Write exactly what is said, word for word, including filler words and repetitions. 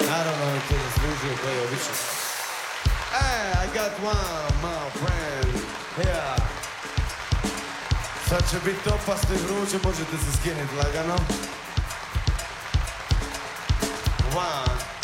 Naravno, on to zaslužio koji je obično. Hey, I got one, my friend. Yeah. Sad će biti opasno i vruće, možete se skinuti lagano. One.